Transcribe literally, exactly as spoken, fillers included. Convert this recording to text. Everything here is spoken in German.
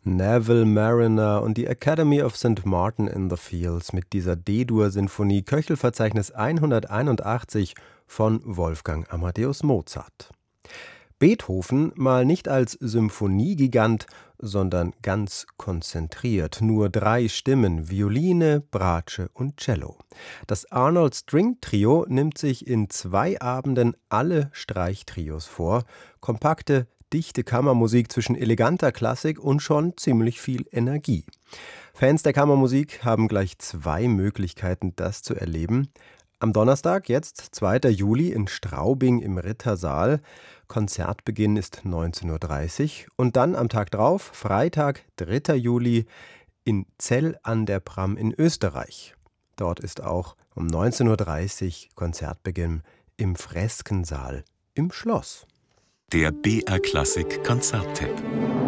Neville Mariner und die Academy of Saint Martin in the Fields mit dieser D-Dur-Sinfonie, Köchelverzeichnis hunderteinundachtzig von Wolfgang Amadeus Mozart. Beethoven mal nicht als Symphoniegigant, sondern ganz konzentriert. Nur drei Stimmen, Violine, Bratsche und Cello. Das Arnold String Trio nimmt sich in zwei Abenden alle Streichtrios vor. Kompakte, dichte Kammermusik zwischen eleganter Klassik und schon ziemlich viel Energie. Fans der Kammermusik haben gleich zwei Möglichkeiten, das zu erleben. Am Donnerstag, jetzt zweiter Juli, in Straubing im Rittersaal. Konzertbeginn ist neunzehn Uhr dreißig. Und dann am Tag drauf, Freitag, dritter Juli, in Zell an der Bram in Österreich. Dort ist auch um neunzehn Uhr dreißig Konzertbeginn im Freskensaal im Schloss. Der B R Klassik Konzerttipp.